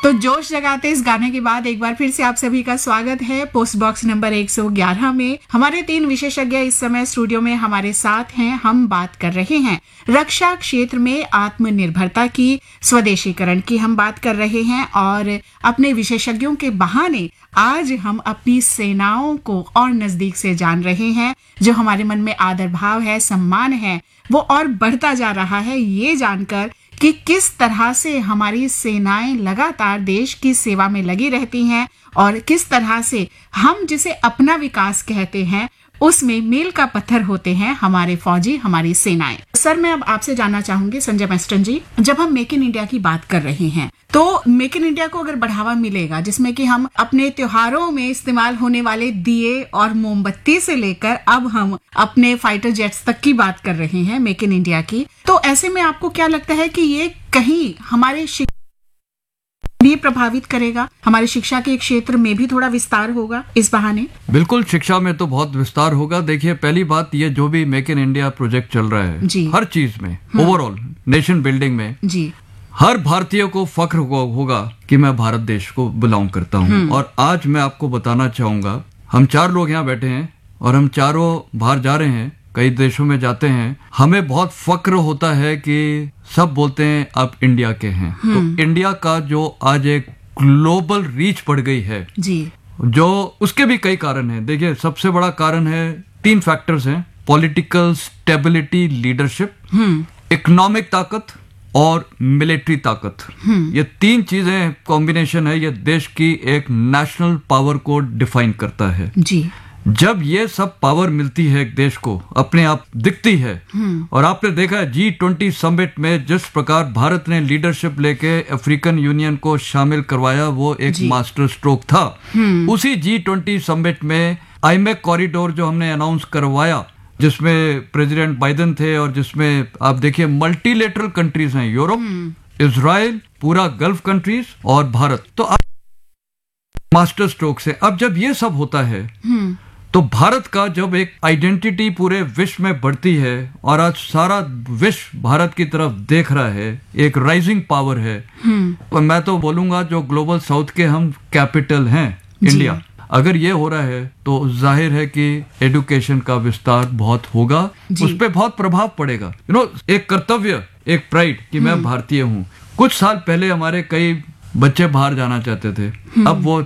तो जोश जगाते इस गाने के बाद एक बार फिर से आप सभी का स्वागत है पोस्ट बॉक्स नंबर 111 में। हमारे 3 विशेषज्ञ इस समय स्टूडियो में हमारे साथ हैं। हम बात कर रहे हैं रक्षा क्षेत्र में आत्मनिर्भरता की, स्वदेशीकरण की हम बात कर रहे हैं और अपने विशेषज्ञों के बहाने आज हम अपनी सेनाओं को और नजदीक से जान रहे हैं। जो हमारे मन में आदर भाव है, सम्मान है, वो और बढ़ता जा रहा है ये जानकर कि किस तरह से हमारी सेनाएं लगातार देश की सेवा में लगी रहती हैं और किस तरह से हम जिसे अपना विकास कहते हैं उसमें मील का पत्थर होते हैं हमारे फौजी, हमारी सेनाएं। सर, मैं अब आपसे जानना चाहूंगी संजय मेस्टन जी, जब हम मेक इन इंडिया की बात कर रहे हैं तो मेक इन इंडिया को अगर बढ़ावा मिलेगा जिसमें कि हम अपने त्योहारों में इस्तेमाल होने वाले दिए और मोमबत्ती से लेकर अब हम अपने फाइटर जेट्स तक की बात कर रहे हैं मेक इन इंडिया की, तो ऐसे में आपको क्या लगता है कि ये कहीं हमारे भी प्रभावित करेगा, हमारी शिक्षा के क्षेत्र में भी थोड़ा विस्तार होगा इस बहाने? बिल्कुल, शिक्षा में तो बहुत विस्तार होगा। देखिए, पहली बात ये जो भी मेक इन इंडिया प्रोजेक्ट चल रहा है जी, हर चीज में, ओवरऑल नेशन बिल्डिंग में जी, हर भारतीय को फख्र होगा कि मैं भारत देश को बिलोंग करता हूँ। और आज मैं आपको बताना चाहूंगा, हम 4 लोग यहाँ बैठे हैं और हम चारों बाहर जा रहे हैं, कई देशों में जाते हैं। हमें बहुत फक्र होता है कि सब बोलते हैं आप इंडिया के हैं। तो इंडिया का जो आज एक ग्लोबल रीच बढ़ गई है जी, जो उसके भी कई कारण हैं। देखिए, सबसे बड़ा कारण है 3 फैक्टर्स हैं: पॉलिटिकल स्टेबिलिटी, लीडरशिप, इकोनॉमिक ताकत और मिलिट्री ताकत। ये 3 चीजें कॉम्बिनेशन है, ये देश की एक नेशनल पावर को डिफाइन करता है जी। जब ये सब पावर मिलती है एक देश को, अपने आप दिखती है। और आपने देखा है G20 समिट में जिस प्रकार भारत ने लीडरशिप लेके अफ्रीकन यूनियन को शामिल करवाया, वो एक मास्टर स्ट्रोक था। उसी G20 समिट में IMEC कॉरिडोर जो हमने अनाउंस करवाया, जिसमें प्रेसिडेंट बाइडेन थे और जिसमें आप देखिए मल्टीलेटरल कंट्रीज हैं, यूरोप, इजराइल, पूरा गल्फ कंट्रीज और भारत, तो मास्टर स्ट्रोक से। अब जब ये सब होता है तो भारत का जब एक आइडेंटिटी पूरे विश्व में बढ़ती है और आज सारा विश्व भारत की तरफ देख रहा है, एक राइजिंग पावर है। और मैं तो बोलूंगा जो ग्लोबल साउथ के हम कैपिटल हैं इंडिया, अगर ये हो रहा है तो जाहिर है कि एजुकेशन का विस्तार बहुत होगा, उस पर बहुत प्रभाव पड़ेगा। एक कर्तव्य, एक प्राइड कि मैं भारतीय हूँ। कुछ साल पहले हमारे कई बच्चे बाहर जाना चाहते थे, अब वो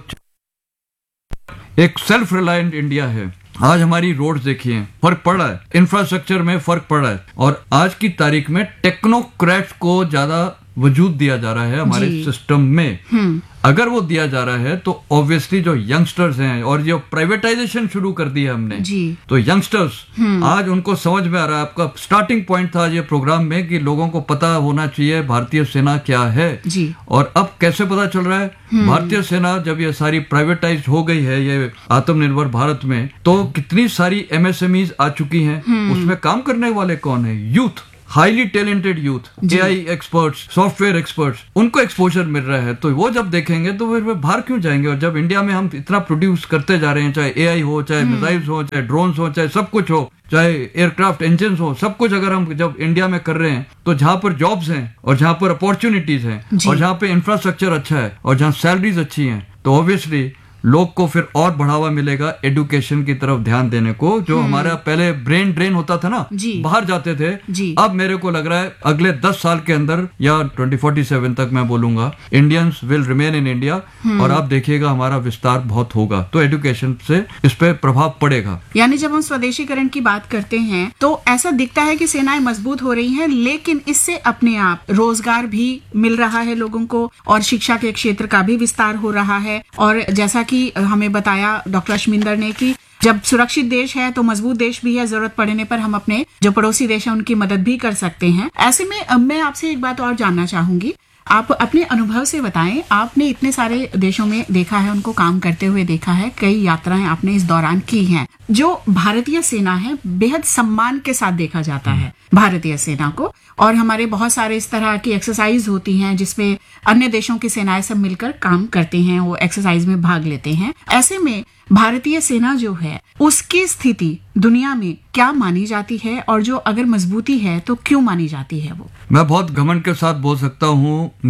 एक सेल्फ रिलायंट इंडिया है। आज हमारी रोड्स देखिए, फर्क पड़ रहा है, इंफ्रास्ट्रक्चर में फर्क पड़ रहा है और आज की तारीख में टेक्नोक्रेट्स को ज्यादा वजूद दिया जा रहा है हमारे सिस्टम में। अगर वो दिया जा रहा है तो ऑब्वियसली जो यंगस्टर्स हैं और जो प्राइवेटाइजेशन शुरू कर दी है हमने, तो यंगस्टर्स आज उनको समझ में आ रहा है। आपका स्टार्टिंग पॉइंट था ये प्रोग्राम में कि लोगों को पता होना चाहिए भारतीय सेना क्या है और अब कैसे पता चल रहा है। भारतीय सेना जब ये सारी प्राइवेटाइज हो गई है, ये आत्मनिर्भर भारत में, तो कितनी सारी MSMEs आ चुकी हैं। उसमें काम करने वाले कौन है? Youth, highly talented youth, AI experts, software experts, उनको एक्सपोजर मिल रहा है। तो वो जब देखेंगे तो फिर वे बाहर क्यों जाएंगे? और जब इंडिया में हम इतना प्रोड्यूस करते जा रहे हैं, चाहे AI हो, चाहे मिसाइल्स हो, चाहे ड्रोन्स हो, चाहे सब कुछ हो, चाहे एयरक्राफ्ट इंजन हो, सब कुछ अगर हम जब इंडिया में कर रहे हैं, तो जहां पर जॉब्स हैं और जहां पर अपॉर्चुनिटीज हैं और जहां पे इंफ्रास्ट्रक्चर अच्छा है और जहां सैलरीज अच्छी हैं, तो ऑब्वियसली लोग को फिर और बढ़ावा मिलेगा एजुकेशन की तरफ ध्यान देने को। जो हमारा पहले ब्रेन ड्रेन होता था ना, बाहर जाते थे, अब मेरे को लग रहा है अगले 10 साल के अंदर या 2047 तक मैं बोलूंगा Indians will remain in India और आप देखिएगा हमारा विस्तार बहुत होगा। तो एजुकेशन से इस पे प्रभाव पड़ेगा। यानी जब हम स्वदेशीकरण की बात करते हैं तो ऐसा दिखता है कि सेनाएं मजबूत हो रही हैं, लेकिन इससे अपने आप रोजगार भी मिल रहा है लोगों को और शिक्षा के क्षेत्र का भी विस्तार हो रहा है। और जैसा कि हमें बताया डॉक्टर अश्विंदर ने कि जब सुरक्षित देश है तो मजबूत देश भी है, जरूरत पड़ने पर हम अपने जो पड़ोसी देश है उनकी मदद भी कर सकते हैं। ऐसे में अब मैं आपसे एक बात और जानना चाहूंगी, आप अपने अनुभव से बताएं। आपने इतने सारे देशों में देखा है, उनको काम करते हुए देखा है, कई यात्राएं आपने इस दौरान की हैं। जो भारतीय सेना है बेहद सम्मान के साथ देखा जाता है भारतीय सेना को, और हमारे बहुत सारे इस तरह की एक्सरसाइज होती हैं जिसमें अन्य देशों की सेनाएं सब मिलकर काम करते हैं, वो एक्सरसाइज में भाग लेते हैं। ऐसे में भारतीय सेना जो है उसकी स्थिति दुनिया में क्या मानी जाती है, और जो अगर मजबूती है तो क्यों मानी जाती है? वो मैं बहुत घमंड के साथ बोल सकता हूँ नीलम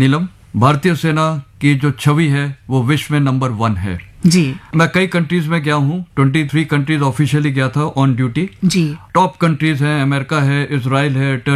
भारतीय सेना की जो छवि है वो विश्व में नंबर 1 है जी। मैं कई कंट्रीज में गया हूँ, 23 कंट्रीज ऑफिशियली गया था on duty ji. Top countries हैं, अमेरिका है, इजराइल है,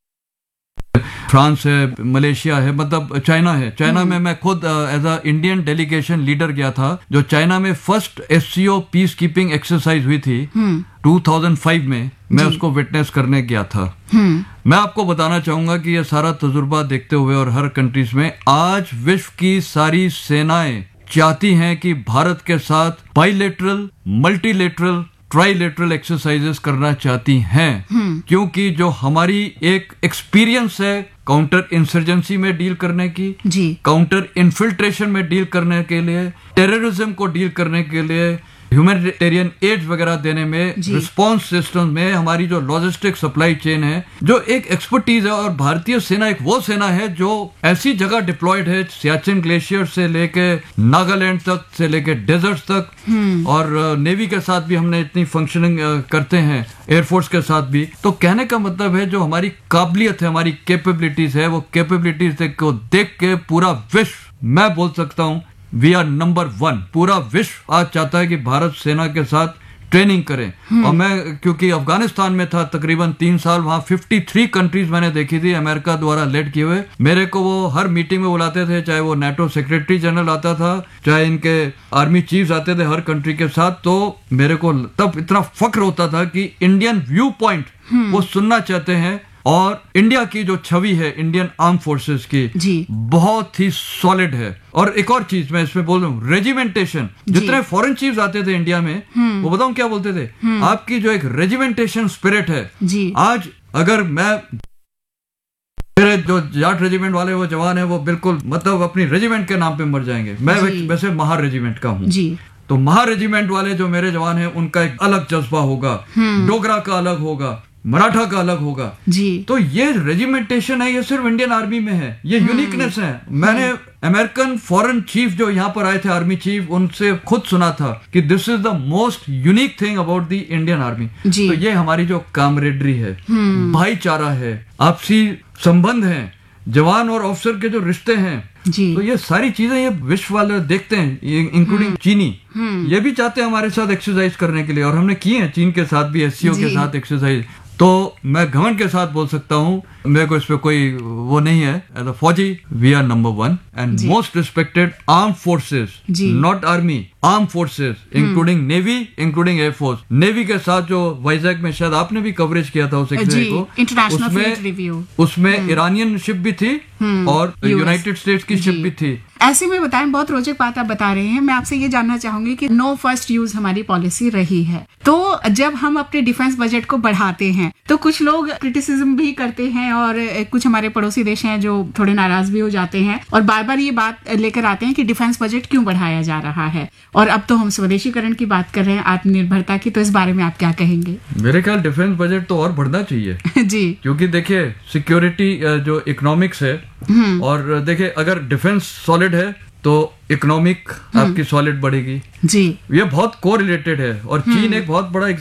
फ्रांस है, मलेशिया है, मतलब चाइना है। चाइना में मैं खुद as a Indian delegation leader गया था। जो चाइना में first SCO peace keeping exercise हुई थी 2005 में, मैं उसको विटनेस करने गया था। मैं आपको बताना चाहूंगा कि ये सारा तजुर्बा देखते हुए और हर कंट्रीज में आज विश्व की सारी सेनाएं चाहती हैं कि भारत के साथ बाइलेटरल, मल्टीलेटरल, ट्राइलेटरल एक्सरसाइजेस करना चाहती हैं, क्योंकि जो हमारी एक एक्सपीरियंस है काउंटर इंसर्जेंसी में डील करने की, काउंटर इन्फिल्ट्रेशन में डील करने के लिए, टेररिज्म को डील करने के लिए, ह्यूमैनिटेरियन एड वगैरह देने में, रिस्पांस सिस्टम में हमारी जो लॉजिस्टिक सप्लाई चेन है, जो एक एक्सपर्टीज है। और भारतीय सेना एक वो सेना है जो ऐसी जगह डिप्लॉयड है, सियाचिन ग्लेशियर से लेके नागालैंड तक से लेके डेजर्ट तक, और नेवी के साथ भी हमने इतनी फंक्शनिंग करते हैं, एयरफोर्स के साथ भी। तो कहने का मतलब है जो हमारी काबिलियत है, हमारी कैपेबिलिटीज है, वो कैपेबिलिटीज को देख के पूरा विश्व, मैं बोल सकता हूँ वी आर नंबर 1। पूरा विश्व आज चाहता है कि भारत सेना के साथ ट्रेनिंग करें। और मैं क्योंकि अफगानिस्तान में था तकरीबन 3 साल, वहां 53 कंट्रीज मैंने देखी थी अमेरिका द्वारा लेड किए हुए। मेरे को वो हर मीटिंग में बुलाते थे, चाहे वो नेटो सेक्रेटरी जनरल आता था, चाहे इनके आर्मी चीफ्स आते थे हर कंट्री के साथ। तो मेरे को तब इतना फक्र होता था कि इंडियन व्यू पॉइंट वो सुनना चाहते हैं। और इंडिया की जो छवि है इंडियन आर्म फोर्सेस की बहुत ही सॉलिड है। और एक और चीज मैं इसमें बोल रहा हूँ, रेजिमेंटेशन। जितने फॉरेन चीफ्स आते थे इंडिया में, वो बताऊं क्या बोलते थे, आपकी जो एक रेजिमेंटेशन स्पिरिट है, आज अगर मैं, मेरे जो जाट रेजिमेंट वाले वो जवान है, वो बिल्कुल मतलब अपनी रेजिमेंट के नाम पे मर जाएंगे। मैं वैसे महार रेजिमेंट का हूँ, तो महार रेजिमेंट वाले जो मेरे जवान हैं उनका एक अलग जज्बा होगा, डोगरा का अलग होगा, मराठा का अलग होगा जी। तो ये रेजिमेंटेशन है, ये सिर्फ इंडियन आर्मी में है, ये यूनिकनेस है। मैंने अमेरिकन फॉरेन चीफ जो यहाँ पर आए थे, आर्मी चीफ, उनसे खुद सुना था कि this is the most unique thing about the Indian army. तो ये हमारी जो कामरेडरी है, भाईचारा है, आपसी संबंध है, जवान और ऑफिसर के जो रिश्ते हैं, तो ये सारी चीजें ये विश्व वाले देखते हैं, इंक्लूडिंग चीनी। ये भी चाहते हैं हमारे साथ एक्सरसाइज करने के लिए, और हमने किए हैं चीन के साथ भी, एससीओ के साथ एक्सरसाइज। तो मैं घमंड के साथ बोल सकता हूँ, मेरे को इस पे कोई वो नहीं है। एज अ फौजी we are number 1 and most respected arm forces, not army, arm forces, including navy, including air force. Navy के साथ जो वाइजैक में शायद आपने भी कवरेज किया था उस एक्सरे को, उसमें ईरानियन शिप भी थी और यूनाइटेड स्टेट्स की शिप भी थी। ऐसे में बताएं, बहुत रोचक बात आप बता रहे हैं। मैं आपसे ये जानना चाहूंगी कि नो फर्स्ट यूज हमारी पॉलिसी रही है, तो जब हम अपने डिफेंस बजट को बढ़ाते हैं तो कुछ लोग क्रिटिसिज्म भी करते हैं, और कुछ हमारे पड़ोसी देश हैं जो थोड़े नाराज भी हो जाते हैं और बार बार ये बात लेकर आते हैं कि डिफेंस बजट क्यों बढ़ाया जा रहा है। और अब तो हम स्वदेशीकरण की बात कर रहे हैं, आत्मनिर्भरता की, तो इस बारे में आप क्या कहेंगे? मेरे ख्याल डिफेंस बजट तो और बढ़ना चाहिए जी, क्योंकि देखिए सिक्योरिटी जो इकोनॉमिक्स है, और देखिए अगर डिफेंस सॉलिड है तो इकोनॉमिक आपकी सॉलिड बढ़ेगी जी। ये बहुत कोरिलेटेड है। और चीन एक बहुत बड़ा